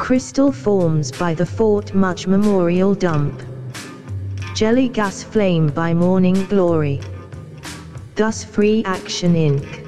Crystal forms by the Fort Much Memorial Dump. Jelly gas flame by Morning Glory. Thus Free Action Inc.